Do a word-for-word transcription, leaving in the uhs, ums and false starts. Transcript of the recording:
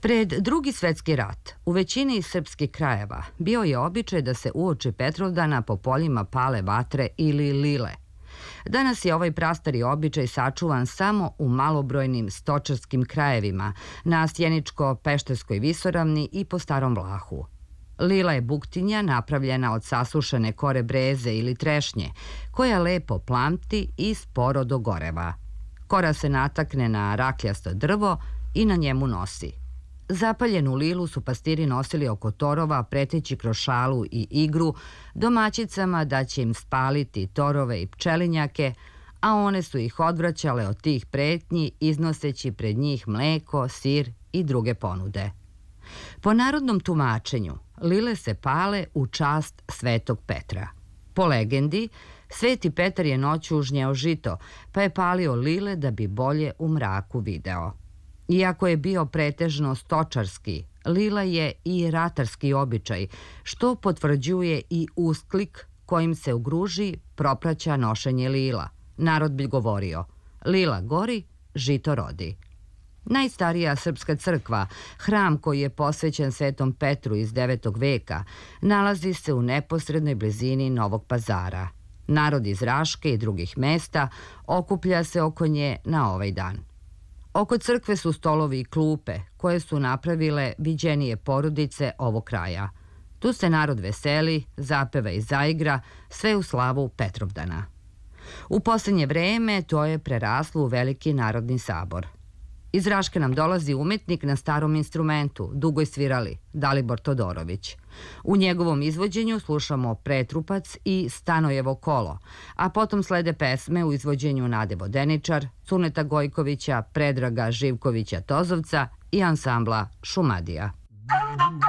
Pred Drugi svetski rat u većini srpskih krajeva bio je običaj da se uoči Petrovdana po poljima pale vatre ili lile. Danas je ovaj prastari običaj sačuvan samo u malobrojnim stočarskim krajevima na Sjeničko-Pešterskoj visoravni i po Starom Vlahu. Lila je buktinja napravljena od sasušene kore breze ili trešnje, koja lepo plamti i sporo dogoreva. Kora se natakne na rakljasto drvo i na njemu nosi. Zapaljenu lilu su pastiri nosili oko torova, preteći kroz šalu i igru domaćicama da će im spaliti torove i pčelinjake, a one su ih odvraćale od tih pretnji, iznoseći pred njih mleko, sir i druge ponude. Po narodnom tumačenju, lile se pale u čast Svetog Petra. Po legendi, Sveti Petar je noću žnjeo žito, pa je palio lile da bi bolje u mraku video. Iako je bio pretežno stočarski, lila je i ratarski običaj, što potvrđuje i usklik kojim se u Gruži propraća nošenje lila. Narod bi govorio: lila gori, žito rodi. Najstarija srpska crkva, hram koji je posvećen Svetom Petru iz devetog veka, nalazi se u neposrednoj blizini Novog Pazara. Narod iz Raške i drugih mesta okuplja se oko nje na ovaj dan. Oko crkve su stolovi i klupe, koje su napravile viđenije porodice ovog kraja. Tu se narod veseli, zapeva i zaigra, sve u slavu Petrovdana. U posljednje vreme to je preraslo u veliki narodni sabor. Iz Raške nam dolazi umetnik na starom instrumentu, dugoj svirali, Dalibor Todorović. U njegovom izvođenju slušamo Pretrupac i Stanojevo kolo, a potom slede pesme u izvođenju Nade Vodeničar, Cuneta Gojkovića, Predraga Živkovića Tozovca i ansambla Šumadija.